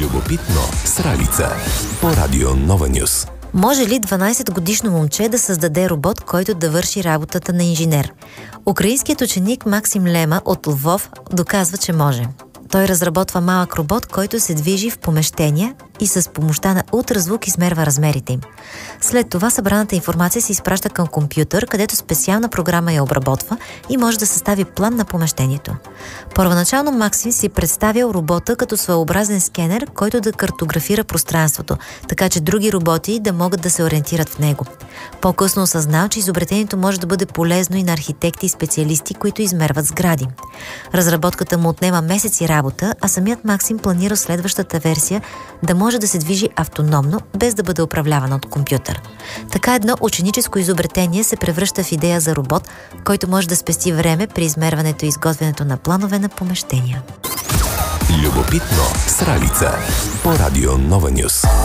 Любопитно с Ралица по Радио Нова Нюс. Може ли 12-годишно момче да създаде робот, който да върши работата на инженер? Украинският ученик Максим Лема от Лвов доказва, че може. Той разработва малък робот, който се движи в помещения и с помощта на ултразвук измерва размерите им. След това събраната информация се изпраща към компютър, където специална програма я обработва и може да състави план на помещението. Първоначално Максим си представил робота като своеобразен скенер, който да картографира пространството, така че други роботи да могат да се ориентират в него. По-късно осъзнал, че изобретението може да бъде полезно и на архитекти и специалисти, които измерват сгради. Разработката му отнема месеци работа, а самият Максим планира следващата версия да може да се движи автономно, без да бъде управлявана от компютър. Така едно ученическо изобретение се превръща в идея за робот, който може да спести време при измерването и изготвянето на планове на помещения. Любопитно с Ралица по Радио Нова Нюс.